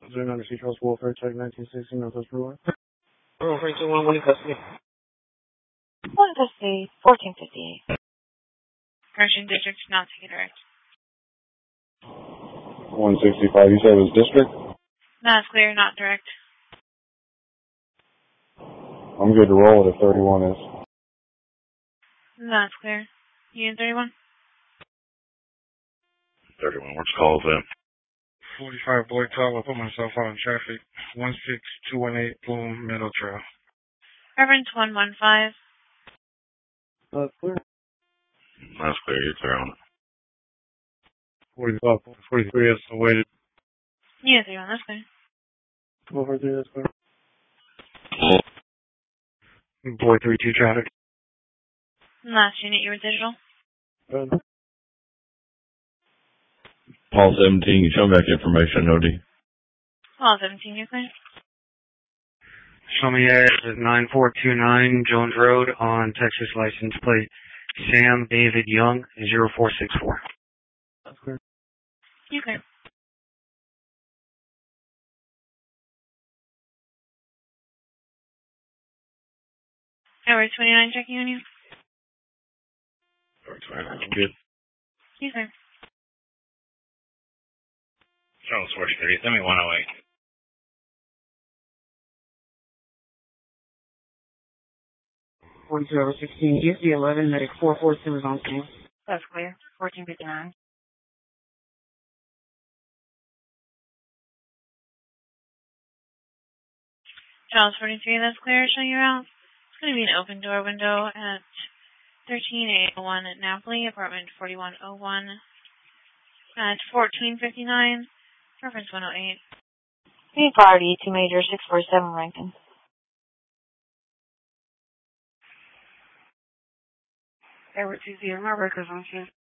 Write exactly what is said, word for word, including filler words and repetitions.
Zero Under Sea Trust Welfare Check nineteen sixty Northwest Brewer. Oh, three two one, one in custody. One in custody, fourteen fifty-eight. Correction District, not take a direct. one sixty-five, you said it was district? That's clear, not direct. I'm good to roll it if thirty-one is. That's clear. You in thirty-one? thirty-one, what's call then? forty-five Boyd twelve, I'll put myself out in traffic. one six two one eight Bloom, Middle Trail. Reference one one five. That's clear. That's clear, you're clear on it. forty-five, forty-three is awaited. You in thirty-one, that's clear. twelve forty-three, that's clear. Boyd three two traffic. Last unit, you were digital. Good. Paul seventeen, show back information, O D. Paul seventeen, you're clear. Show me at nine four two nine Jones Road on Texas license plate Sam David Young, zero four six four. That's clear. You clear. Hour twenty-nine, checking on you. twenty-nine, I'm good. You clear. Charles Source thirty, send me one oh eight. forty-two over sixteen, E S D eleven, medic four four two is on scene. That's clear, fourteen fifty-nine. Charles forty-three, that's clear. Show you out. It's going to be an open door window at thirteen eight oh one at Napoli, apartment forty-one oh one at fourteen fifty-nine, reference one oh eight. Need priority two major six forty-seven Rankin. Edward two zero, my records on scene.